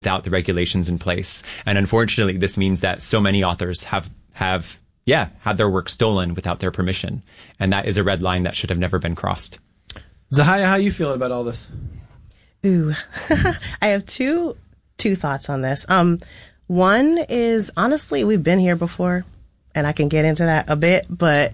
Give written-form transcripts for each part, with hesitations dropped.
without the regulations in place. And unfortunately, this means that so many authors have had their work stolen without their permission. And that is a red line that should have never been crossed. Zahaya, how are you feeling about all this? Ooh, I have two thoughts on this. One is, honestly, we've been here before, and I can get into that a bit, but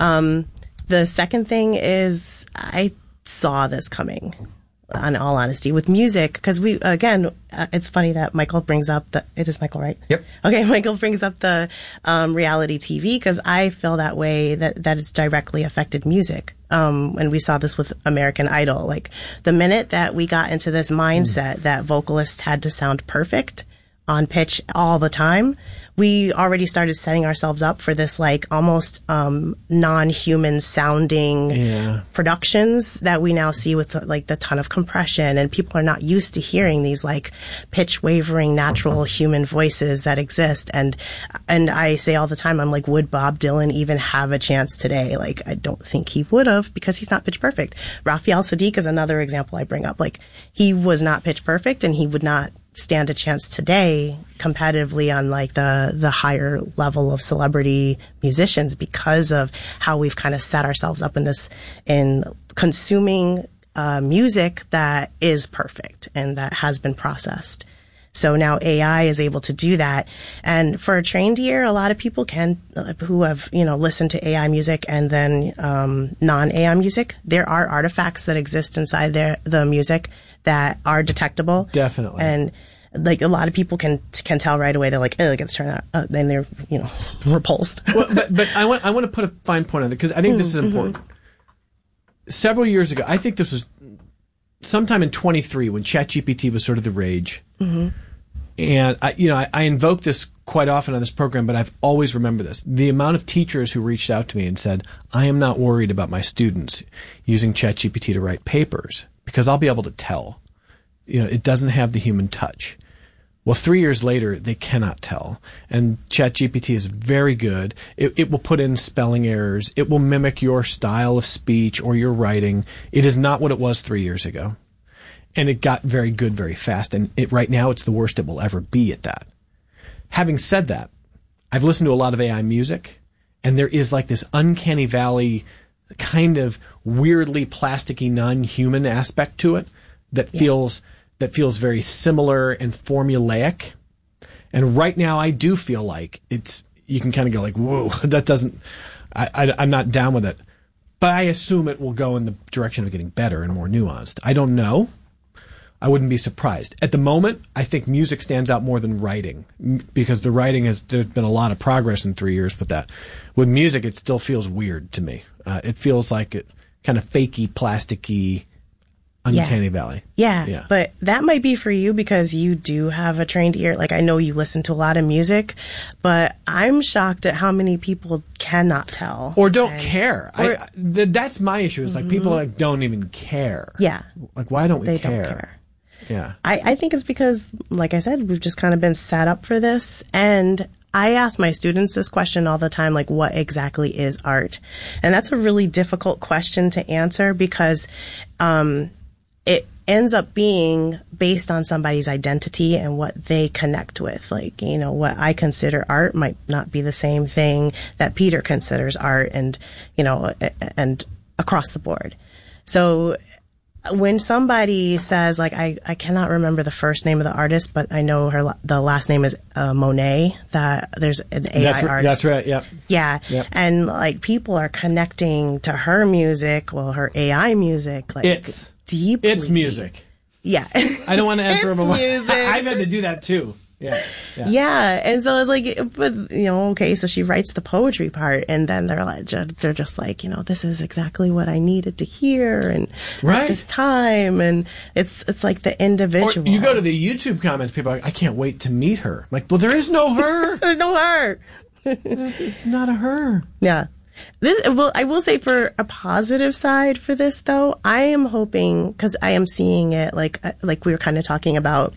the second thing is I saw this coming, in all honesty, with music, because it's funny that Michael brings up it is Michael, right? Yep. Okay, Michael brings up the reality TV, because I feel that way, that it's directly affected music. And we saw this with American Idol. Like, the minute that we got into this mindset that vocalists had to sound perfect on pitch all the time, we already started setting ourselves up for this, like, almost non-human sounding productions that we now see with the ton of compression, and people are not used to hearing these like pitch wavering natural human voices that exist. And I say all the time, I'm like, would Bob Dylan even have a chance today? Like, I don't think he would have, because he's not pitch perfect. Raphael Sadiq is another example I bring up. Like, he was not pitch perfect, and he would not stand a chance today competitively on like the higher level of celebrity musicians, because of how we've kind of set ourselves up in consuming music that is perfect and that has been processed. So now AI is able to do that. And for a trained ear, a lot of people who have, listened to AI music and then non-AI music, there are artifacts that exist inside the music that are detectable. Definitely. And like, a lot of people can tell right away. They're like, oh, I got to turn that. Then they're, repulsed. Well, but I want to put a fine point on it, because I think this is important. Several years ago, I think this was sometime in 23 when ChatGPT was sort of the rage. Mm-hmm. And I invoke this quite often on this program, but I've always remembered this. The amount of teachers who reached out to me and said, I am not worried about my students using ChatGPT to write papers, because I'll be able to tell. It doesn't have the human touch. Well, 3 years later, they cannot tell. And ChatGPT is very good. It will put in spelling errors. It will mimic your style of speech or your writing. It is not what it was 3 years ago. And it got very good very fast. And right now, it's the worst it will ever be at that. Having said that, I've listened to a lot of AI music, and there is like this uncanny valley, kind of weirdly plasticky, non-human aspect to it that feels very similar and formulaic. And right now, I do feel like you can kind of go like, whoa, that doesn't, I'm not down with it. But I assume it will go in the direction of getting better and more nuanced. I don't know. I wouldn't be surprised. At the moment, I think music stands out more than writing, because the writing there's been a lot of progress in 3 years with that. With music, it still feels weird to me. It feels like it kind of fakey, plasticky, uncanny valley. Yeah, but that might be for you because you do have a trained ear. Like, I know you listen to a lot of music, but I'm shocked at how many people cannot tell. Or don't care. That's my issue. Is like, people like don't even care. Yeah. Like, why don't we they care? Don't care. Yeah. I think it's because, like I said, we've just kind of been set up for this. And I ask my students this question all the time, like, what exactly is art? And that's a really difficult question to answer, because it ends up being based on somebody's identity and what they connect with. Like, what I consider art might not be the same thing that Peter considers art, and across the board. So when somebody says, like, I cannot remember the first name of the artist, but I know the last name is Monet, that there's an AI artist. That's right, yeah. Yeah. Yep. And, like, people are connecting to her music, her AI music, like, deeply. It's music. Yeah. I don't want to answer it's music. I've had to do that too. Yeah. And so it's like, but, okay, so she writes the poetry part, and then they're just like, this is exactly what I needed to hear, and at this time, and it's like the individual. Or you go to the YouTube comments, people are like, I can't wait to meet her. I'm like, well, there is no her. There's no her. It's not a her. Yeah. I will say, for a positive side for this, though, I am hoping, because I am seeing it like we were kind of talking about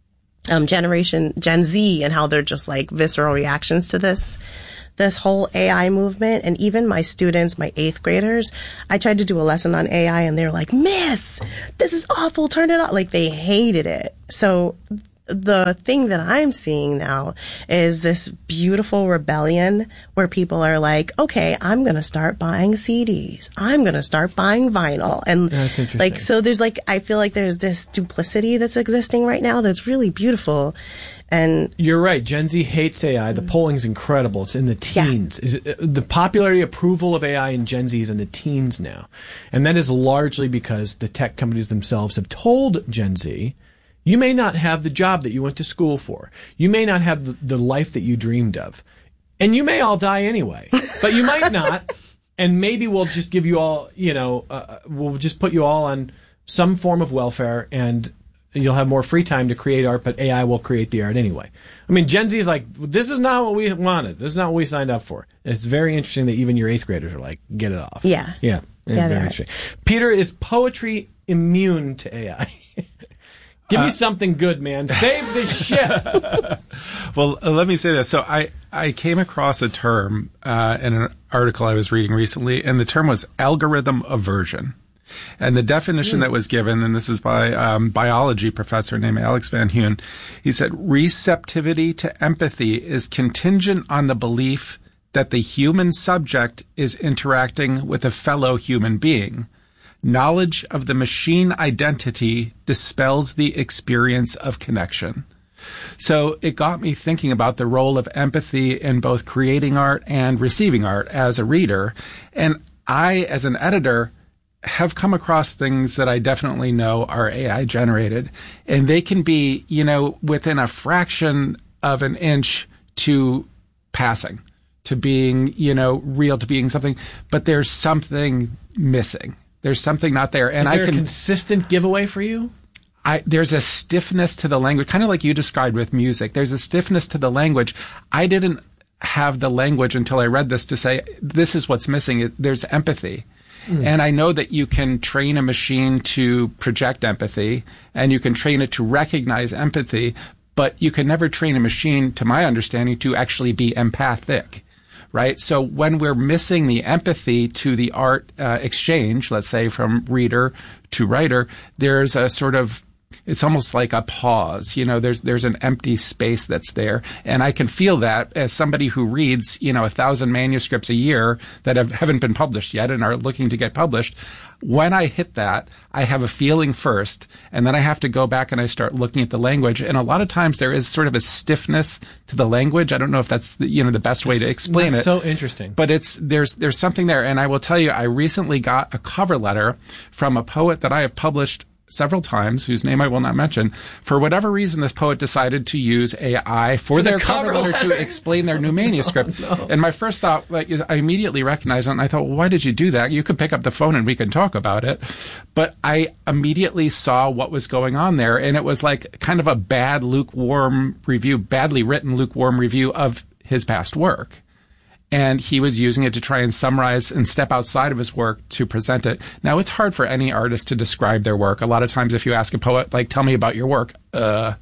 Gen Z, and how they're just like visceral reactions to this whole AI movement. And even my students, my 8th graders, I tried to do a lesson on AI, and they're like, Miss, this is awful, turn it off. Like, they hated it. So the thing that I'm seeing now is this beautiful rebellion where people are like, okay, I'm going to start buying CDs. I'm going to start buying vinyl. And that's interesting. like, so there's like, I feel like there's this duplicity that's existing right now that's really beautiful. And you're right. Gen Z hates AI. The polling's incredible. It's in the teens. The popularity approval of AI in Gen Z is in the teens now. And that is largely because the tech companies themselves have told Gen Z, you may not have the job that you went to school for. You may not have the life that you dreamed of. And you may all die anyway. But you might not. And maybe we'll just give you all, we'll just put you all on some form of welfare, and you'll have more free time to create art, but AI will create the art anyway. I mean, Gen Z is like, this is not what we wanted. This is not what we signed up for. It's very interesting that even your 8th graders are like, get it off. Yeah. Yeah, very interesting. Peter, is poetry immune to AI? Give me something good, man. Save the ship. Well, let me say this. So I came across a term in an article I was reading recently, and the term was algorithm aversion. And the definition that was given, and this is by a biology professor named Alex Van Huyn, he said, receptivity to empathy is contingent on the belief that the human subject is interacting with a fellow human being. Knowledge of the machine identity dispels the experience of connection. So it got me thinking about the role of empathy in both creating art and receiving art as a reader. And I, as an editor, have come across things that I definitely know are AI generated, and they can be, within a fraction of an inch to passing, to being, real, to being something, but there's something missing. There's something not there. And is there a consistent giveaway for you? There's a stiffness to the language, kind of like you described with music. There's a stiffness to the language. I didn't have the language until I read this to say, this is what's missing. There's empathy. And I know that you can train a machine to project empathy, and you can train it to recognize empathy, but you can never train a machine, to my understanding, to actually be empathic. Right? So when we're missing the empathy to the art exchange, let's say from reader to writer, there's a sort of, it's almost like a pause. There's an empty space that's there. And I can feel that as somebody who reads, 1,000 manuscripts a year that haven't been published yet and are looking to get published. When I hit that, I have a feeling first, and then I have to go back and I start looking at the language. And a lot of times there is sort of a stiffness to the language. I don't know if that's the best way to explain it. So interesting. But there's something there. And I will tell you, I recently got a cover letter from a poet that I have published several times, whose name I will not mention. For whatever reason, this poet decided to use AI for their cover letter to explain their new manuscript. Oh, no. And my first thought, I immediately recognized it, and I thought, well, why did you do that? You could pick up the phone and we can talk about it. But I immediately saw what was going on there, and it was like kind of a badly written lukewarm review of his past work. And he was using it to try and summarize and step outside of his work to present it. Now, it's hard for any artist to describe their work. A lot of times if you ask a poet, tell me about your work, then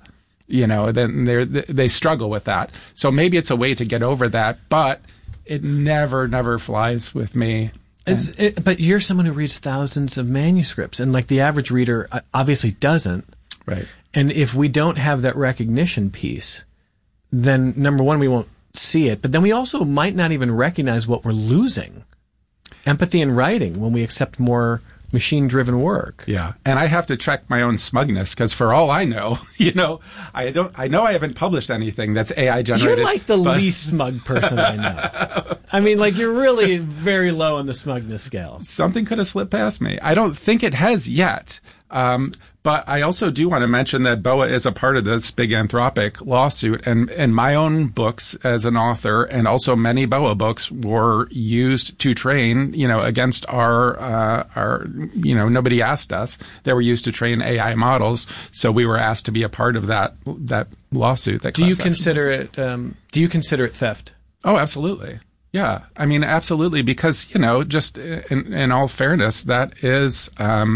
they struggle with that. So maybe it's a way to get over that, but it never flies with me. But you're someone who reads thousands of manuscripts, and the average reader obviously doesn't. Right. And if we don't have that recognition piece, then number one, we won't see it, but then we also might not even recognize what we're losing. Empathy in writing when we accept more machine-driven work. Yeah, and I have to check my own smugness, because for all I know, I know I haven't published anything that's AI generated. You're like the least smug person I know. I mean, you're really very low on the smugness scale. Something could have slipped past me. I don't think it has yet. But I also do want to mention that BOA is a part of this big Anthropic lawsuit, and my own books as an author, and also many BOA books, were used to train, against our nobody asked us. They were used to train AI models, so we were asked to be a part of that lawsuit. Do you consider it theft? Oh, absolutely. Yeah, I mean, absolutely, because, just in all fairness, that is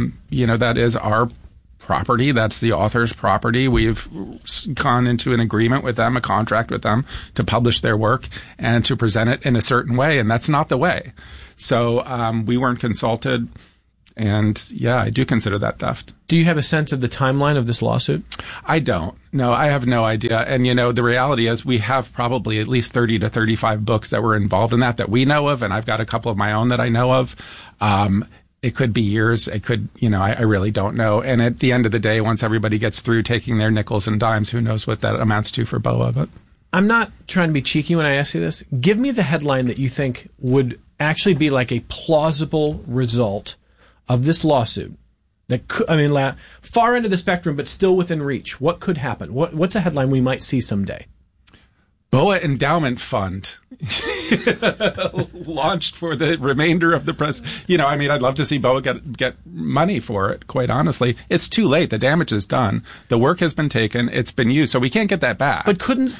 our property. That's the author's property. We've gone into an agreement with them, a contract with them, to publish their work and to present it in a certain way, and that's not the way. So we weren't consulted, And yeah, I do consider that theft. Do you have a sense of the timeline of this lawsuit? I don't. No, I have no idea. And, the reality is we have probably at least 30 to 35 books that were involved in that we know of. And I've got a couple of my own that I know of. It could be years. It could, I really don't know. And at the end of the day, once everybody gets through taking their nickels and dimes, who knows what that amounts to for BOA. But I'm not trying to be cheeky when I ask you this. Give me the headline that you think would actually be like a plausible result of this lawsuit that could, far into the spectrum, but still within reach. What could happen? What's a headline we might see someday? BOA Endowment Fund launched for the remainder of the press. I'd love to see BOA get money for it, quite honestly. It's too late. The damage is done. The work has been taken. It's been used, so we can't get that back. But couldn't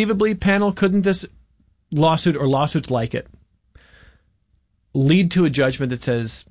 this lawsuit or lawsuits like it lead to a judgment that says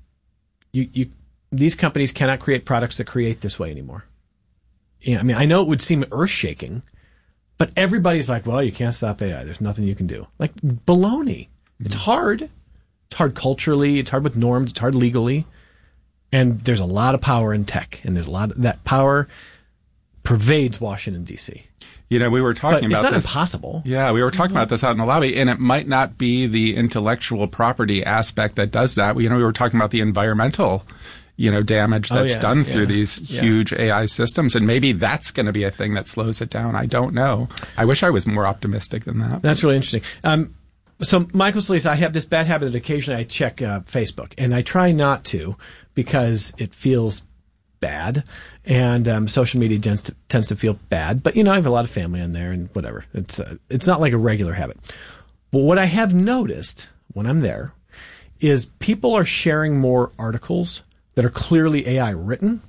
these companies cannot create products that create this way anymore? Yeah, I know it would seem earth-shaking, but everybody's like, well, you can't stop AI. There's nothing you can do. Like, baloney. It's hard. It's hard culturally. It's hard with norms. It's hard legally. And there's a lot of power in tech. And there's a lot of that power pervades Washington, D.C. We were talking about this. It's not impossible. Yeah, we were talking about this out in the lobby, and it might not be the intellectual property aspect that does that. We were talking about the environmental damage that's done through these huge AI systems. And maybe that's going to be a thing that slows it down. I don't know. I wish I was more optimistic than that. That's really interesting. So, Michael Solis, I have this bad habit that occasionally I check Facebook. And I try not to because it feels bad. And social media tends to feel bad. But, I have a lot of family on there and whatever. It's not like a regular habit. But what I have noticed when I'm there is people are sharing more articles that are clearly AI written.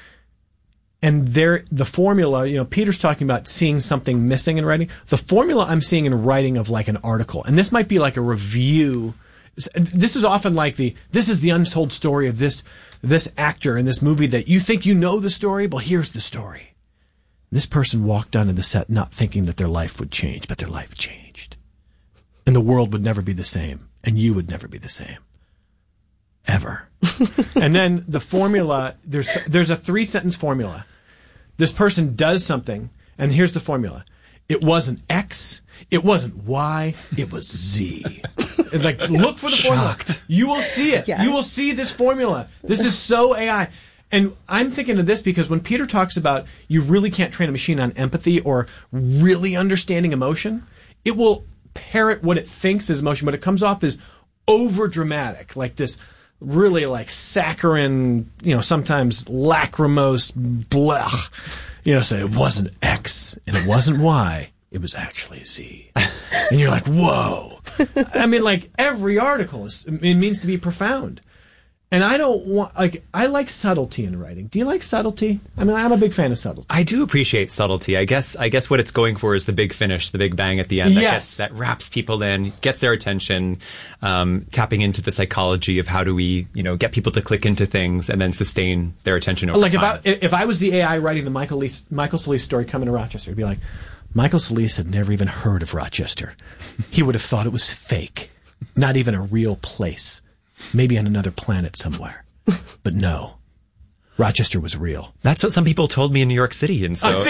And the formula, Peter's talking about seeing something missing in writing. The formula I'm seeing in writing of like an article, and this might be like a review. This is often like this is the untold story of this actor in this movie that you think you know the story. Well, here's the story. This person walked onto the set not thinking that their life would change, but their life changed. And the world would never be the same, and you would never be the same. Ever. And then the formula, there's a 3-sentence formula. This person does something, and here's the formula. It wasn't X, it wasn't Y, it was Z. Like, look for the formula. You will see it. Yeah. You will see this formula. This is so AI. And I'm thinking of this because when Peter talks about you really can't train a machine on empathy or really understanding emotion, it will parrot what it thinks is emotion, but it comes off as over dramatic, like this really like saccharine, sometimes lachrymose, blah. So it wasn't X and it wasn't Y. It was actually Z. And you're like, whoa. Every article it means to be profound. And I don't want, I like subtlety in writing. Do you like subtlety? I'm a big fan of subtlety. I do appreciate subtlety. I guess what it's going for is the big finish, the big bang at the end. That wraps people in, gets their attention, tapping into the psychology of how do we, get people to click into things and then sustain their attention over time. If I was the AI writing the Michael Solis story coming to Rochester, it'd be like, Michael Solis had never even heard of Rochester. He would have thought it was fake, not even a real place. Maybe on another planet somewhere. But no. Rochester was real. That's what some people told me in New York City, and so...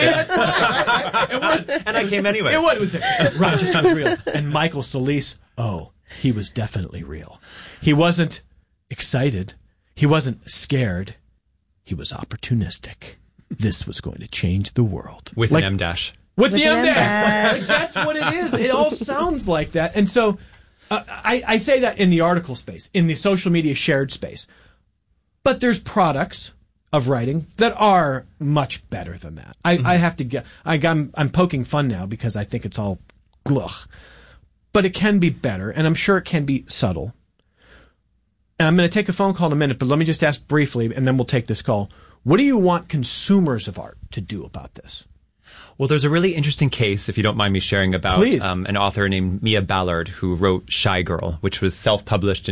It would. And I came anyway. It would. It was Rochester was real. And Michael Solis, he was definitely real. He wasn't excited. He wasn't scared. He was opportunistic. This was going to change the world. With an M-dash. With the M-dash. That's what it is. It all sounds like that. And so... I say that in the article space, in the social media shared space. But there's products of writing that are much better than that. I have to get, I'm poking fun now because I think it's all glugh. But it can be better, and I'm sure it can be subtle. And I'm going to take a phone call in a minute, but let me just ask briefly, and then we'll take this call. What do you want consumers of art to do about this? Well, there's a really interesting case, if you don't mind me sharing, about an author named Mia Ballard who wrote Shy Girl, which was self-published in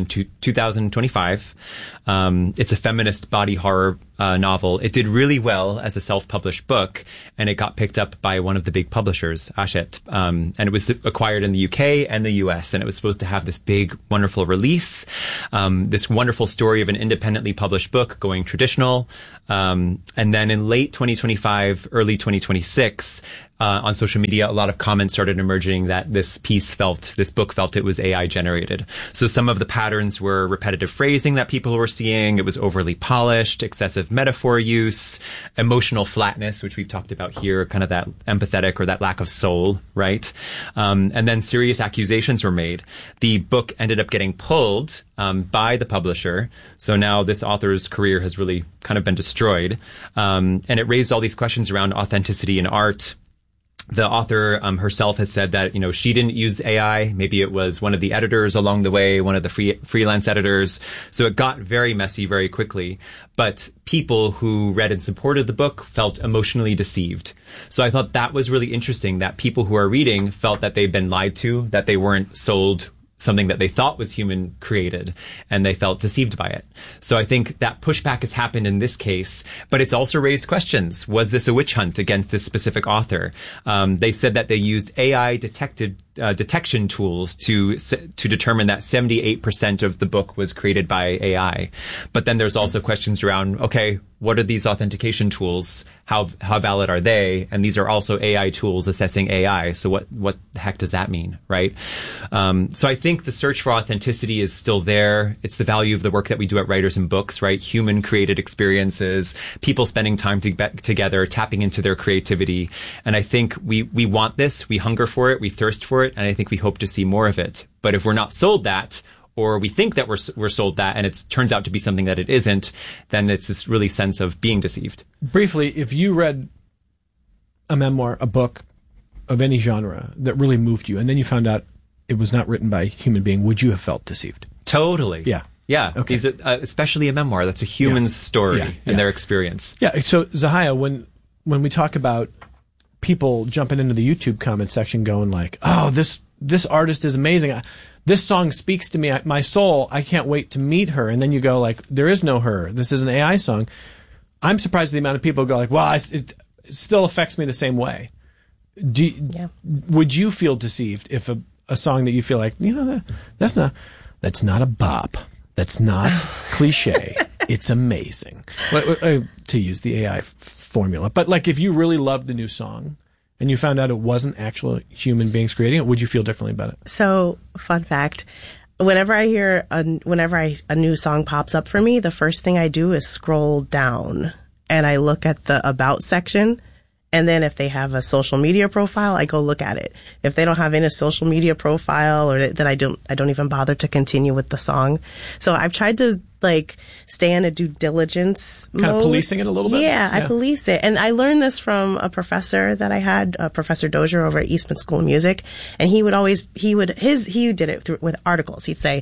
2025. It's a feminist body horror novel. It did really well as a self-published book, and it got picked up by one of the big publishers, Hachette. And it was acquired in the UK and the US, and it was supposed to have this big, wonderful release, this wonderful story of an independently published book going traditional. And then in late 2025, early 2026, on social media, a lot of comments started emerging that this book felt it was AI generated. So some of the patterns were repetitive phrasing that people were seeing. It was overly polished, excessive metaphor use, emotional flatness, which we've talked about here, kind of that empathetic or that lack of soul, right? And then serious accusations were made. The book ended up getting pulled by the publisher. So now this author's career has really kind of been destroyed. And it raised all these questions around authenticity in art. The author herself has said that, she didn't use AI. Maybe it was one of the editors along the way, one of the freelance editors. So it got very messy very quickly. But people who read and supported the book felt emotionally deceived. So I thought that was really interesting, that people who are reading felt that they've been lied to, that they weren't sold something that they thought was human created, and they felt deceived by it. So I think that pushback has happened in this case, but it's also raised questions. Was this a witch hunt against this specific author? They said that they used AI detection tools to determine that 78% of the book was created by AI. But then there's also questions around, okay, what are these authentication tools? How valid are they? And these are also AI tools assessing AI. So what the heck does that mean, right? So I think the search for authenticity is still there. It's the value of the work that we do at Writers and Books, right? Human created experiences, people spending time together, tapping into their creativity. And I think we want this. We hunger for it. We thirst for it. And I think we hope to see more of it. But if we're not sold that, or we think that we're sold that, and it turns out to be something that it isn't, then it's this really sense of being deceived. Briefly, if you read a memoir, a book of any genre that really moved you, and then you found out it was not written by a human being, would you have felt deceived? Totally. Yeah. Yeah. Okay. Especially a memoir. That's a human's story and their experience. Yeah. So, Zahia, when we talk about people jumping into the YouTube comment section going like, oh, this artist is amazing. This song speaks to me, my soul. I can't wait to meet her. And then you go like, there is no her. This is an AI song. I'm surprised at the amount of people who go like, well, it still affects me the same way. Would you feel deceived if a song that you feel like, that's not a bop. That's not cliche. It's amazing. To use the AI formula. But like if you really loved a new song, and you found out it wasn't actual human beings creating it, would you feel differently about it? So, fun fact, whenever a new song pops up for me, the first thing I do is scroll down and I look at the About section. And then if they have a social media profile, I go look at it. If they don't have any social media profile, or then I don't even bother to continue with the song. So I've tried to stay in a due diligence mode. Kind of policing it a little bit? Yeah, I police it. And I learned this from a professor that I had, Professor Dozier over at Eastman School of Music. And he did it with articles. He'd say,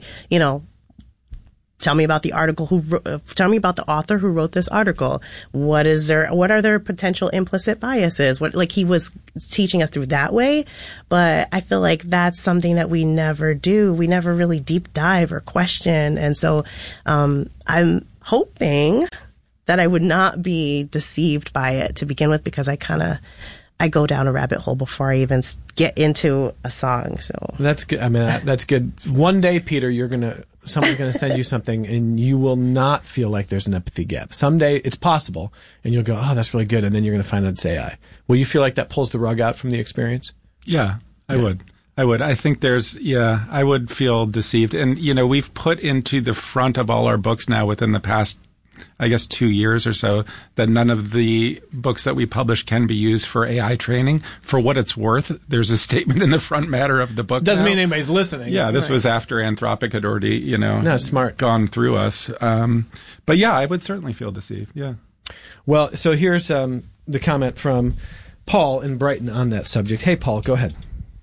tell me about the tell me about the author who wrote this article. What are their potential implicit biases? He was teaching us through that way. But I feel like that's something that we never do. We never really deep dive or question. And so, I'm hoping that I would not be deceived by it to begin with, because I go down a rabbit hole before I even get into a song. So that's good. I mean, that's good. One day, Peter, someone's going to send you something and you will not feel like there's an empathy gap. Someday it's possible and you'll go, oh, that's really good. And then you're going to find out it's AI. Will you feel like that pulls the rug out from the experience? Yeah, I would. I think I would feel deceived. And, we've put into the front of all our books now within the past, I guess, 2 years or so, that none of the books that we publish can be used for AI training. For what it's worth, there's a statement in the front matter of the book. Doesn't mean anybody's listening. Yeah, this was after Anthropic had already, smart. gone through us. But yeah, I would certainly feel deceived. Yeah. Well, so here's the comment from Paul in Brighton on that subject. Hey, Paul, go ahead.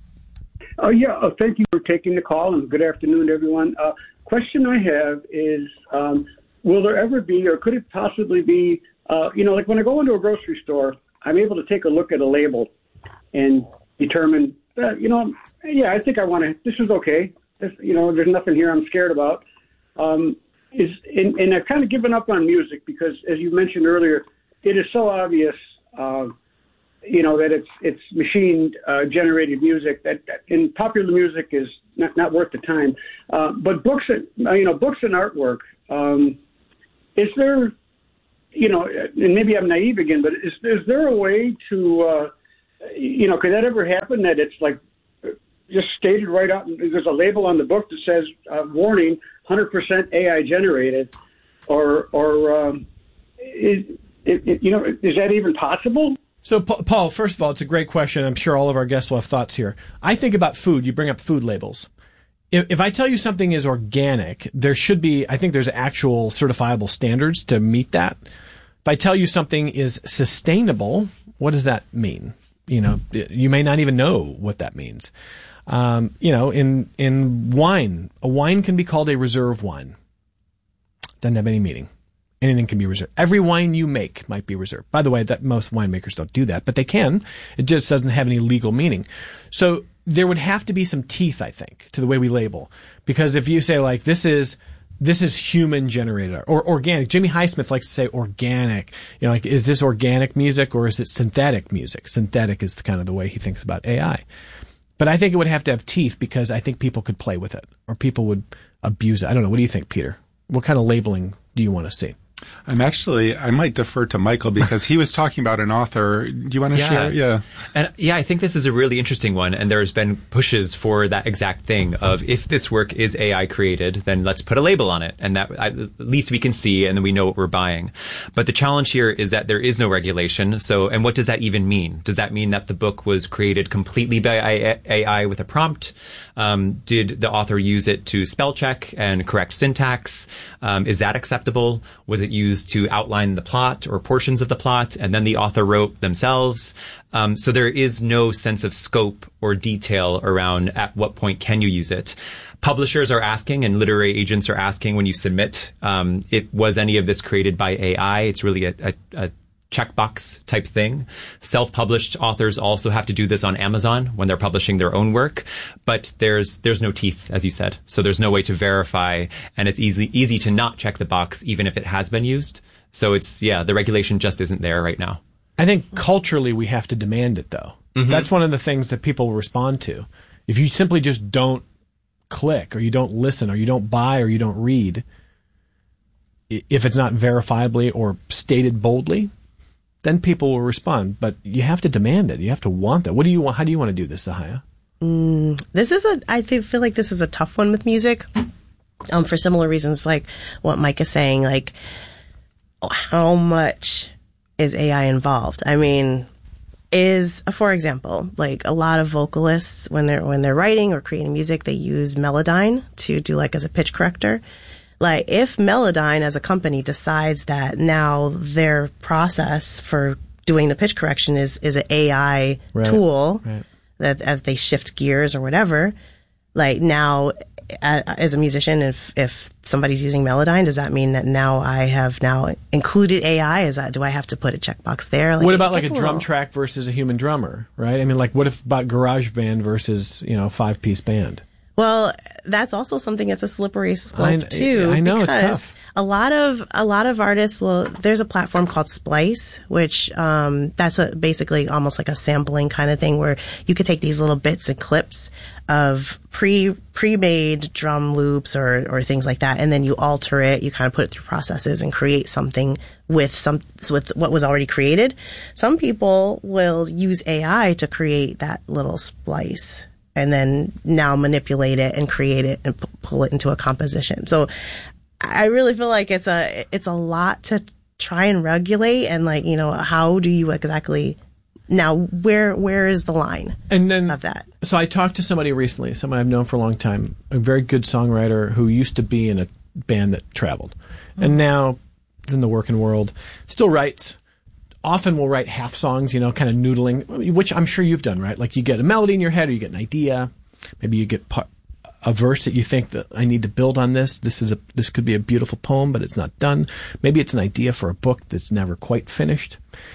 Thank you for taking the call, and good afternoon, everyone. Question I have is, will there ever be, or could it possibly be, like when I go into a grocery store, I'm able to take a look at a label, and determine, I think I want to. This is okay. There's nothing here I'm scared about. And I've kind of given up on music because, as you mentioned earlier, it is so obvious, that it's machine generated music that in popular music is not worth the time. But books and artwork. Is there, and maybe I'm naive again, but is there a way to, could that ever happen that it's like just stated right out? There's a label on the book that says, "Warning, 100% AI generated," or is that even possible? So, Paul, first of all, it's a great question. I'm sure all of our guests will have thoughts here. I think about food. You bring up food labels. If I tell you something is organic, I think there's actual certifiable standards to meet that. If I tell you something is sustainable, what does that mean? You may not even know what that means. In wine, a wine can be called a reserve wine. Doesn't have any meaning. Anything can be reserved. Every wine you make might be reserved. By the way, that most winemakers don't do that, but they can. It just doesn't have any legal meaning. So there would have to be some teeth, I think, to the way we label. Because if you say like, this is human generated or organic. Jimmy Highsmith likes to say organic. Is this organic music or is it synthetic music? Synthetic is kind of the way he thinks about AI. But I think it would have to have teeth because I think people could play with it or people would abuse it. I don't know. What do you think, Peter? What kind of labeling do you want to see? I might defer to Michael because he was talking about an author. Do you want to share? Yeah. And I think this is a really interesting one. And there's been pushes for that exact thing of if this work is AI created, then let's put a label on it. And that at least we can see and then we know what we're buying. But the challenge here is that there is no regulation. And what does that even mean? Does that mean that the book was created completely by AI with a prompt? Did the author use it to spell check and correct syntax? Is that acceptable? Was it used to outline the plot or portions of the plot and then the author wrote themselves? So there is no sense of scope or detail around at what point can you use it. Publishers are asking and literary agents are asking when you submit, was any of this created by AI? It's really a checkbox type thing. Self-published authors also have to do this on Amazon when they're publishing their own work, but there's no teeth, as you said. So there's no way to verify, and it's easy to not check the box even if it has been used. So the regulation just isn't there right now. I think culturally we have to demand it though. Mm-hmm. That's one of the things that people will respond to. If you simply just don't click or you don't listen or you don't buy or you don't read, if it's not verifiably or stated boldly, then people will respond. But you have to demand it. You have to want that. What do you want? How do you want to do this, Sahaya? I feel like this is a tough one with music, for similar reasons, like what Mike is saying. Like, how much is AI involved? I mean, for example, like a lot of vocalists when they're writing or creating music, they use Melodyne to do as a pitch corrector. Like, if Melodyne as a company decides that now their process for doing the pitch correction is an AI tool, that as they shift gears or whatever, like now as a musician, if somebody's using Melodyne, does that mean that now I have now included AI? Do I have to put a checkbox there? What about like a drum track versus a human drummer, right? I mean, like what if about GarageBand versus, 5-piece band? Well, that's also something that's a slippery slope too. I know, it's tough. A lot of artists there's a platform called Splice, which, that's basically almost like a sampling kind of thing where you could take these little bits and clips of pre-made drum loops or things like that, and then you alter it, you kind of put it through processes and create something with what was already created. Some people will use AI to create that little splice and then now manipulate it and create it and pull it into a composition. So I really feel like it's a lot to try and regulate, and how do you exactly now where is the line of that? So I talked to somebody recently, someone I've known for a long time, a very good songwriter who used to be in a band that traveled and now is in the working world, still writes. Often we'll write half songs, kind of noodling, which I'm sure you've done, right? Like you get a melody in your head or you get an idea. Maybe you get a verse that you think that I need to build on this. This could be a beautiful poem, but it's not done. Maybe it's an idea for a book that's never quite finished.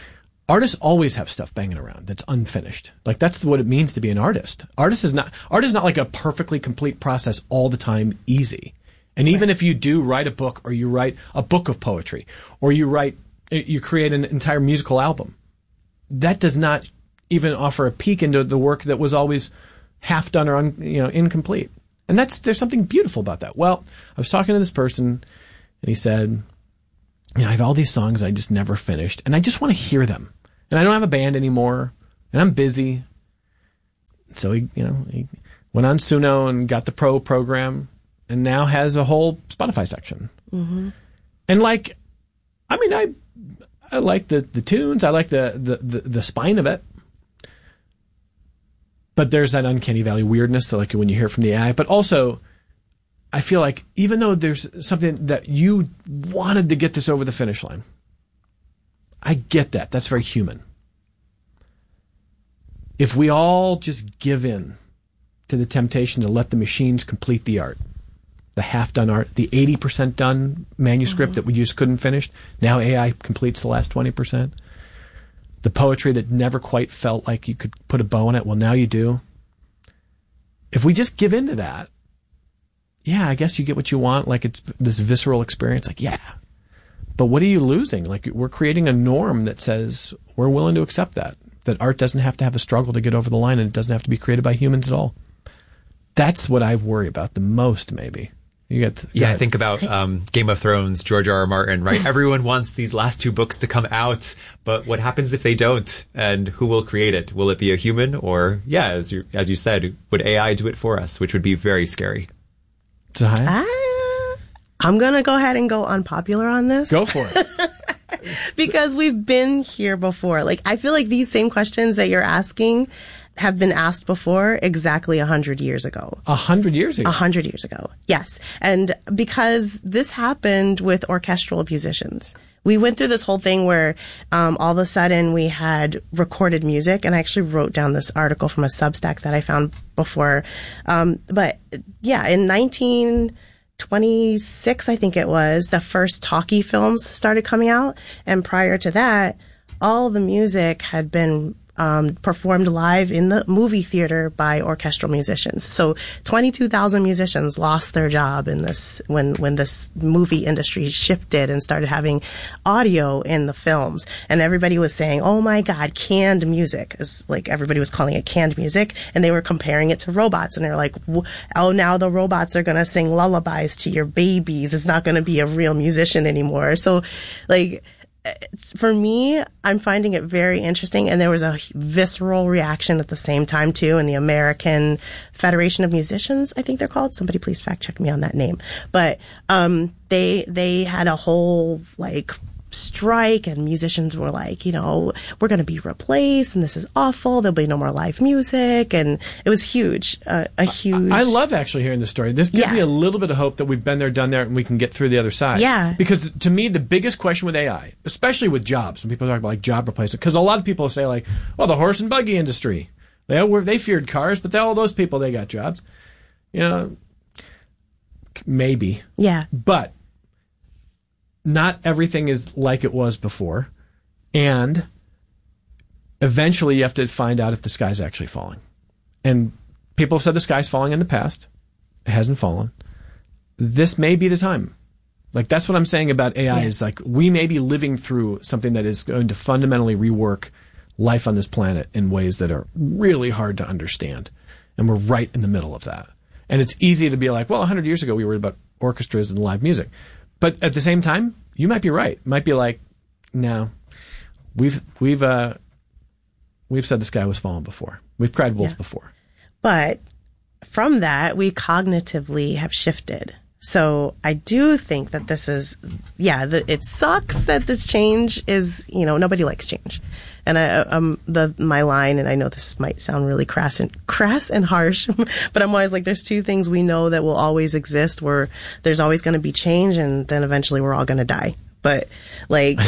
artists always have stuff banging around that's unfinished. Like that's what it means to be an artist. Art is not like a perfectly complete process all the time, easy. And even if you do write a book, or you write a book of poetry, or you create an entire musical album, that does not even offer a peek into the work that was always half done or incomplete. And there's something beautiful about that. Well, I was talking to this person, and he said, I have all these songs I just never finished, and I just want to hear them. And I don't have a band anymore, and I'm busy. So he went on Suno and got the Pro program, and now has a whole Spotify section. Mm-hmm. And I like the tunes, I like the spine of it. But there's that uncanny valley weirdness to like when you hear it from the AI. But also, I feel like even though there's something that you wanted to get this over the finish line, I get that. That's very human. If we all just give in to the temptation to let the machines complete the art, the half-done art, the 80% done manuscript that we just couldn't finish, now AI completes the last 20%. The poetry that never quite felt like you could put a bow on it, well, now you do. If we just give in to that, yeah, I guess you get what you want, like it's this visceral experience, like, yeah. But what are you losing? Like, we're creating a norm that says we're willing to accept that art doesn't have to have a struggle to get over the line, and it doesn't have to be created by humans at all. That's what I worry about the most, maybe. I think about Game of Thrones, George R.R. Martin, right? Everyone wants these last 2 books to come out, but what happens if they don't? And who will create it? Will it be a human? Or, as you said, would AI do it for us? Which would be very scary. I'm going to go ahead and go unpopular on this. Go for it. Because we've been here before. Like, I feel like these same questions that you're asking have been asked before exactly 100 years ago. 100 years ago? 100 years ago, yes. And because this happened with orchestral musicians. We went through this whole thing where all of a sudden we had recorded music, and I actually wrote down this article from a Substack that I found before. But yeah, in 1926, I think it was, the first talkie films started coming out. And prior to that, all the music had been performed live in the movie theater by orchestral musicians. So 22,000 musicians lost their job in this when this movie industry shifted and started having audio in the films. And everybody was saying, oh my God, canned music. Is like everybody was calling it canned music, and they were comparing it to robots. And they're like, oh, now the robots are going to sing lullabies to your babies. It's not going to be a real musician anymore. So like, for me, I'm finding it very interesting, and there was a visceral reaction at the same time too in the American Federation of Musicians, I think they're called. Somebody please fact check me on that name. But they had a whole like strike, and musicians were like, we're going to be replaced, and this is awful. There'll be no more live music, and it was huge, a huge. I love actually hearing this story. This gives me a little bit of hope that we've been there, done there, and we can get through the other side. Yeah. Because to me, the biggest question with AI, especially with jobs, when people talk about like job replacement, because a lot of people say like, well, the horse and buggy industry, they feared cars, but all those people, they got jobs. Maybe. Yeah. But not everything is like it was before, and eventually you have to find out if the sky's actually falling. And people have said the sky's falling in the past. It hasn't fallen. This may be the time. Like, that's what I'm saying about AI is like, we may be living through something that is going to fundamentally rework life on this planet in ways that are really hard to understand. And we're right in the middle of that. And it's easy to be like, well, 100 years ago we worried about orchestras and live music. But at the same time, you might be right. It might be like, no, we've said the sky was falling before. We've cried wolf before. But from that, we cognitively have shifted. So I do think that this is, it sucks that the change is, nobody likes change. And my line, and I know this might sound really crass and harsh, but I'm always like, there's 2 things we know that will always exist, where there's always going to be change, and then eventually we're all going to die. But like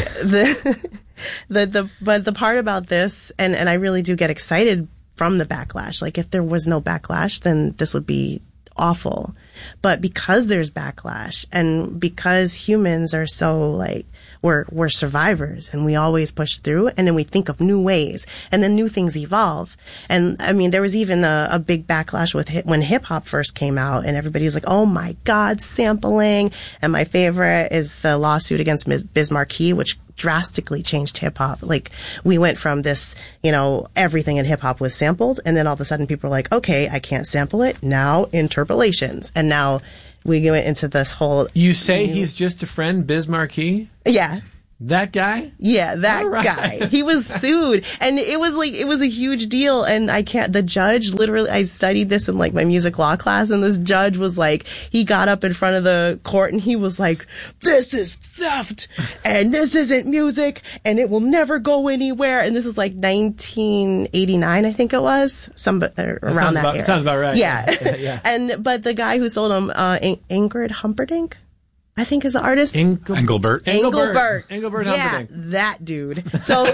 but the part about this, and I really do get excited from the backlash. Like, if there was no backlash, then this would be awful. But because there's backlash, and because humans are so like, we're survivors, and we always push through, and then we think of new ways, and then new things evolve. And I mean, there was even a big backlash with when hip hop first came out, and everybody's like, oh my God, sampling. And my favorite is the lawsuit against Biz Markie, which drastically changed hip hop. Like, we went from this, everything in hip hop was sampled, and then all of a sudden people were like, okay, I can't sample it. Now interpolations. And now we went into this whole... You say he's just a friend, Biz Markie? Yeah. That guy? Yeah, that guy. He was sued, and it was a huge deal. And the judge literally, I studied this in like my music law class, and this judge was like, he got up in front of the court and he was like, this is theft, and this isn't music, and it will never go anywhere. And this is like 1989, I think it was, around that era. Sounds about right. Yeah. Yeah. But the guy who sold him, Ingrid Humperdinck, I think is the artist. Engelbert. Engelbert Yeah, Humperdinck. that dude. So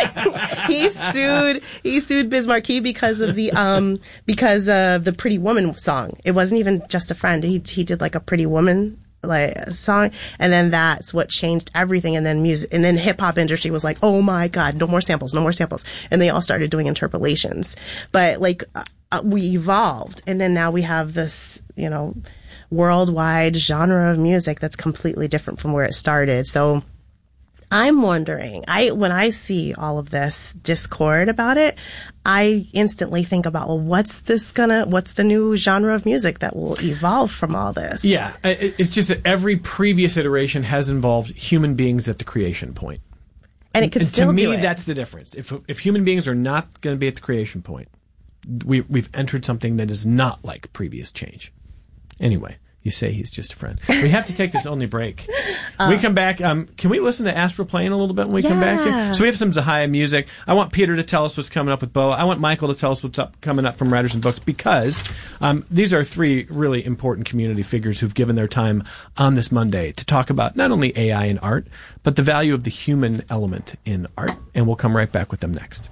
he sued Biz Markie because of the Pretty Woman song. It wasn't even just a friend. He did like a Pretty Woman song, and then that's what changed everything. And then hip hop industry was like, oh my God, no more samples, and they all started doing interpolations. But we evolved, and then now we have this, worldwide genre of music that's completely different from where it started. So I'm wondering, when I see all of this discord about it, I instantly think about, well, what's the new genre of music that will evolve from all this? Yeah, it's just that every previous iteration has involved human beings at the creation point. And it could still do it. To me, that's the difference. If human beings are not going to be at the creation point, we've entered something that is not like previous change. Anyway, you say he's just a friend. We have to take this only break. We come back. Can we listen to Astral Plane a little bit when we come back here? So we have some Zahaya music. I want Peter to tell us what's coming up with Bo. I want Michael to tell us what's coming up from Writers and Books, because these are three really important community figures who've given their time on this Monday to talk about not only AI and art, but the value of the human element in art. And we'll come right back with them next.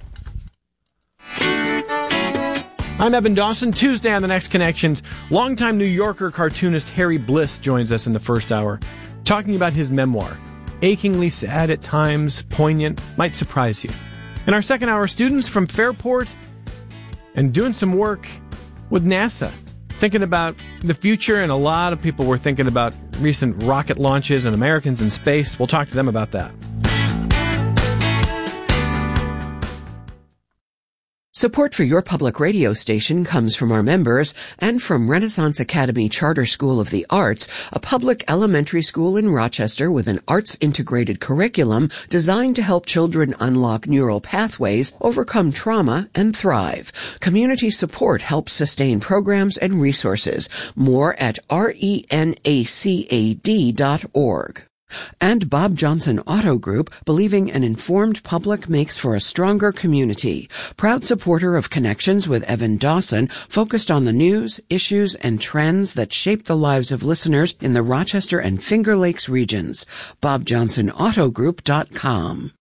I'm Evan Dawson. Tuesday on The Next Connections, longtime New Yorker cartoonist Harry Bliss joins us in the first hour, talking about his memoir. Achingly sad at times, poignant, might surprise you. In our second hour, students from Fairport and doing some work with NASA, thinking about the future, and a lot of people were thinking about recent rocket launches and Americans in space. We'll talk to them about that. Support for your public radio station comes from our members and from Renaissance Academy Charter School of the Arts, a public elementary school in Rochester with an arts-integrated curriculum designed to help children unlock neural pathways, overcome trauma, and thrive. Community support helps sustain programs and resources. More at renacad.org. And Bob Johnson Auto Group, believing an informed public makes for a stronger community. Proud supporter of Connections with Evan Dawson, focused on the news, issues, and trends that shape the lives of listeners in the Rochester and Finger Lakes regions. BobJohnsonAutoGroup.com.